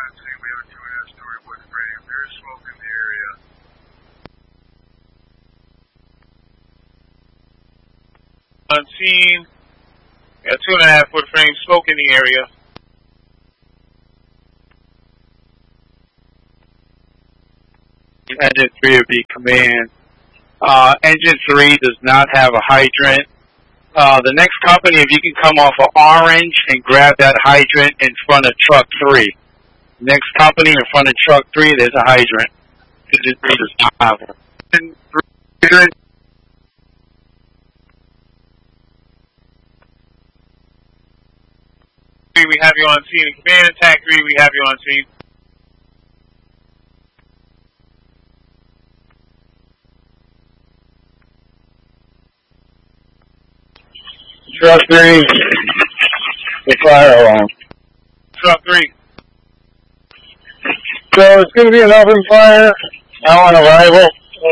We have a 2.5-story wood frame. There is smoke in the area. On scene, got 2.5-foot frame, smoke in the area. Engine 3 would be command. Engine 3 does not have a hydrant. The next company, if you can come off of Orange and grab that hydrant in front of truck 3. Next company in front of truck 3, there's a hydrant. Engine 3 does not have one. We have you on scene. Command attack 3, we have you on scene. Truck 3, the fire alarm. Truck 3. So it's going to be an open fire out on arrival.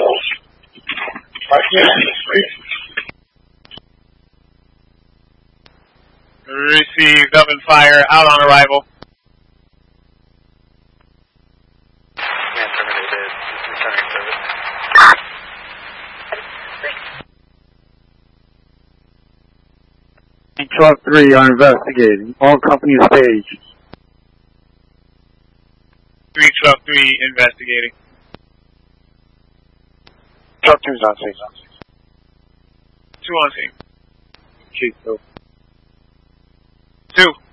Received open fire out on arrival. Command terminated. Returning service. Truck 3 are investigating. All company stage. 3 truck 3 investigating. Truck 2's on scene. 2 on scene. Chief, 2.